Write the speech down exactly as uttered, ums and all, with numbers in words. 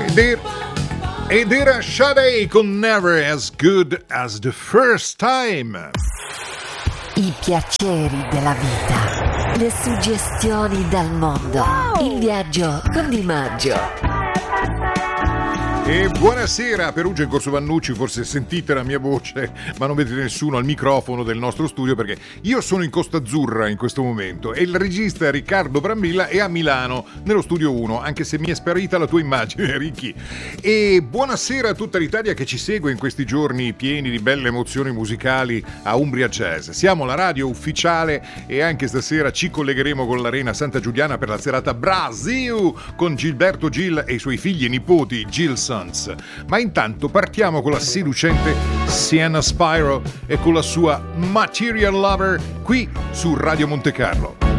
Ed era, ed era Sade con Never As Good As The First Time. I piaceri della vita, le suggestioni dal mondo, il viaggio con Di Maggio. E buonasera, Perugia in Corso Vannucci. Forse sentite la mia voce, ma non vedete nessuno al microfono del nostro studio, perché io sono in Costa Azzurra in questo momento e il regista Riccardo Brambilla è a Milano nello studio uno, anche se mi è sparita la tua immagine, Ricky. E buonasera a tutta l'Italia che ci segue in questi giorni pieni di belle emozioni musicali a Umbria Jazz. Siamo la radio ufficiale e anche stasera ci collegheremo con l'Arena Santa Giuliana per la serata Brasil con Gilberto Gil e i suoi figli e nipoti Gil Sons. Ma intanto partiamo con la seducente Sienna Spiro e con la sua Material Lover qui su Radio Monte Carlo.